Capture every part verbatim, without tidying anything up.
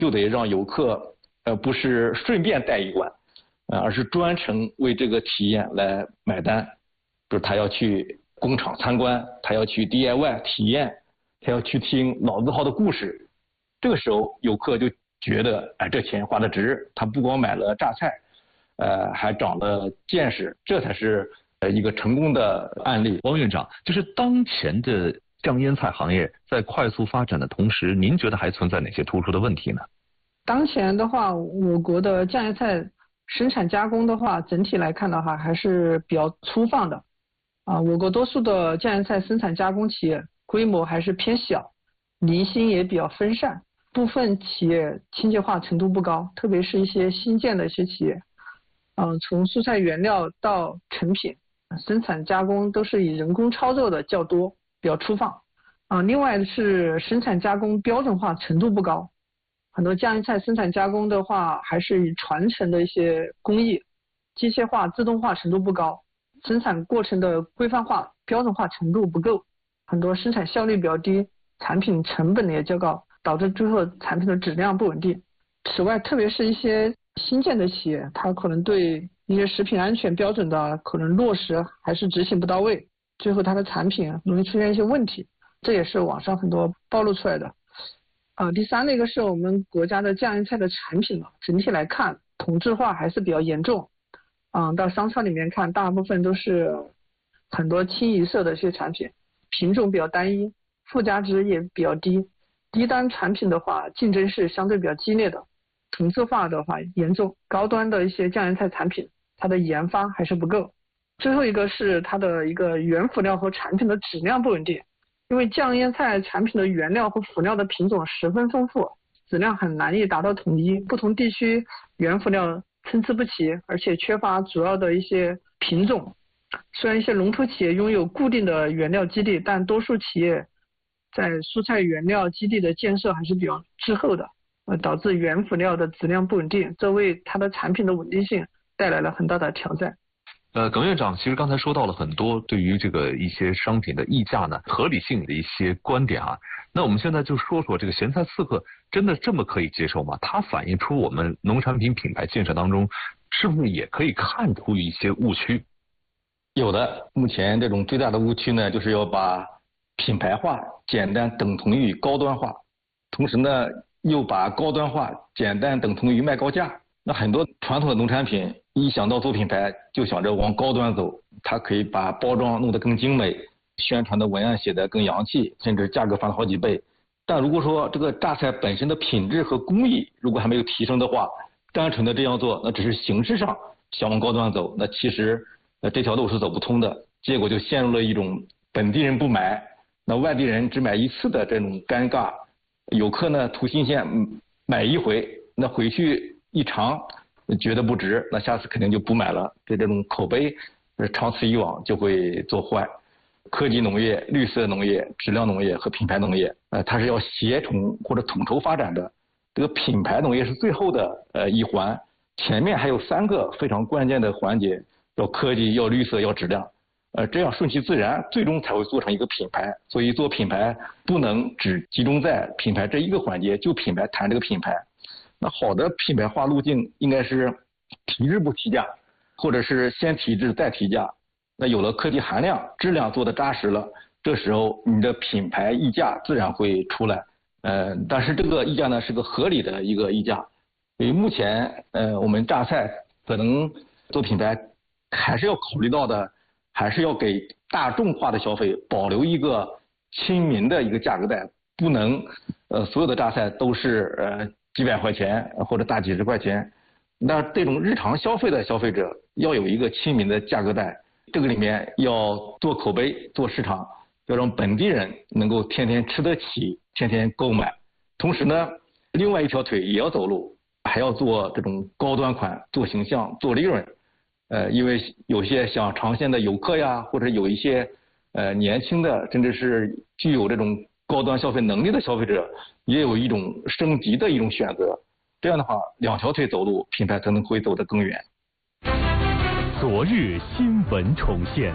就得让游客呃不是顺便带一碗，呃而是专程为这个体验来买单。就是他要去工厂参观，他要去 D I Y 体验，他要去听老字号的故事。这个时候游客就觉得哎这钱花的值，他不光买了榨菜，呃还长了见识，这才是呃一个成功的案例。 王院长，就是当前的酱腌菜行业在快速发展的同时，您觉得还存在哪些突出的问题呢？ 当前的话，我国的酱腌菜生产加工的话，整体来看的话还是比较粗放的。啊，我国多数的酱腌菜生产加工企业规模还是偏小，离心也比较分散，部分企业清洁化程度不高，特别是一些新建的一些企业。嗯，从蔬菜原料到成品，生产加工都是以人工操作的较多，比较粗放。啊，另外是生产加工标准化程度不高，很多酱腌菜生产加工的话，还是以传承的一些工艺，机械化、自动化程度不高，生产过程的规范化、标准化程度不够，很多生产效率比较低，产品成本也较高，导致最后产品的质量不稳定。此外，特别是一些新建的企业，它可能对一些食品安全标准的可能落实还是执行不到位，最后它的产品容易出现一些问题，这也是网上很多暴露出来的。呃，第三的一个是我们国家的酱腌菜的产品啊，整体来看同质化还是比较严重。嗯，到商超里面看，大部分都是很多清一色的一些产品，品种比较单一，附加值也比较低，低端产品的话竞争是相对比较激烈的，同质化的话严重，高端的一些酱腌菜产品它的研发还是不够。最后一个是它的一个原辅料和产品的质量不稳定，因为酱腌菜产品的原料和辅料的品种十分丰富，质量很难以达到统一，不同地区原辅料参差不齐，而且缺乏主要的一些品种。虽然一些龙头企业拥有固定的原料基地，但多数企业在蔬菜原料基地的建设还是比较滞后的，呃，导致原辅料的质量不稳定，这为它的产品的稳定性带来了很大的挑战。 呃，耿院长，其实刚才说到了很多对于这个一些商品的溢价呢合理性的一些观点啊。那我们现在就说说这个咸菜刺客真的这么可以接受吗？它反映出我们农产品品牌建设当中是不是也可以看出一些误区？ 有的，目前这种最大的误区呢，就是要把品牌化简单等同于高端化，同时呢又把高端化简单等同于卖高价。那很多传统的农产品一想到做品牌就想着往高端走，它可以把包装弄得更精美，宣传的文案写得更洋气，甚至价格翻了好几倍。但如果说这个榨菜本身的品质和工艺如果还没有提升的话，单纯的这样做那只是形式上想往高端走，那其实呃这条路是走不通的，结果就陷入了一种本地人不买，那外地人只买一次的这种尴尬。游客呢图新鲜买一回，那回去一尝觉得不值，那下次肯定就不买了，这这种口碑长此以往就会做坏。科技农业、绿色农业、质量农业和品牌农业，呃，它是要协同或者统筹发展的。这个品牌农业是最后的呃一环，前面还有三个非常关键的环节，要科技、要绿色、要质量。呃，这样顺其自然，最终才会做成一个品牌。所以做品牌不能只集中在品牌这一个环节，就品牌谈这个品牌。那好的品牌化路径应该是提质不提价，或者是先提质再提价。那有了科技含量，质量做得扎实了，这时候你的品牌溢价自然会出来。呃，但是这个溢价呢是个合理的一个溢价。因为目前呃我们榨菜可能做品牌还是要考虑到的，还是要给大众化的消费保留一个亲民的一个价格带，不能呃所有的榨菜都是呃几百块钱或者大几十块钱。那这种日常消费的消费者要有一个亲民的价格带，这个里面要做口碑、做市场，要让本地人能够天天吃得起、天天购买。同时呢，另外一条腿也要走路，还要做这种高端款、做形象、做利润。呃，因为有些想尝鲜的游客呀，或者有一些呃年轻的，甚至是具有这种高端消费能力的消费者，也有一种升级的一种选择。这样的话，两条腿走路，品牌才能会走得更远。 昨日新闻重现。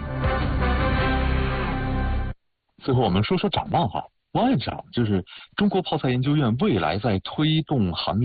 最后我们说说展望哈，王院长，就是中国泡菜研究院未来在推动行业